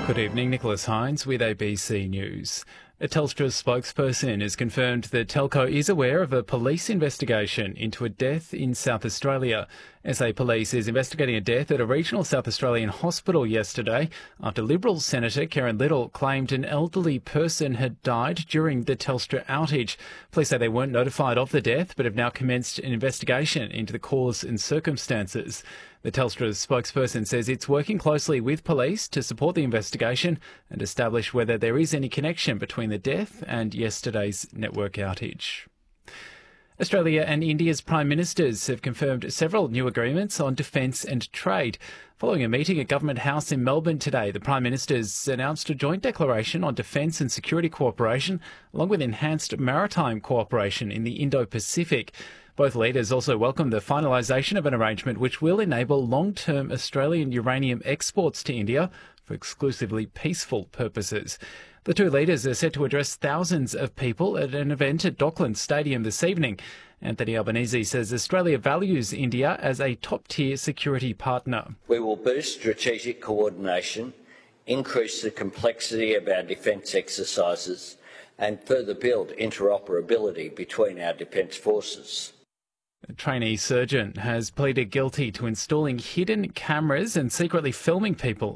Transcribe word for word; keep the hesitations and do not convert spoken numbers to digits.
Good evening, Nicholas Hines with A B C News. A Telstra spokesperson has confirmed that Telco is aware of a police investigation into a death in South Australia. S A Police is investigating a death at a regional South Australian hospital yesterday after Liberal Senator Karen Little claimed an elderly person had died during the Telstra outage. Police say they weren't notified of the death but have now commenced an investigation into the cause and circumstances. The Telstra spokesperson says it's working closely with police to support the investigation and establish whether there is any connection between the death and yesterday's network outage. Australia and India's Prime Ministers have confirmed several new agreements on defence and trade. Following a meeting at Government House in Melbourne today, the Prime Ministers announced a joint declaration on defence and security cooperation, along with enhanced maritime cooperation in the Indo-Pacific. Both leaders also welcomed the finalisation of an arrangement which will enable long-term Australian uranium exports to India for exclusively peaceful purposes. The two leaders are set to address thousands of people at an event at Docklands Stadium this evening. Anthony Albanese says Australia values India as a top-tier security partner. We will boost strategic coordination, increase the complexity of our defence exercises and further build interoperability between our defence forces. A trainee surgeon has pleaded guilty to installing hidden cameras and secretly filming people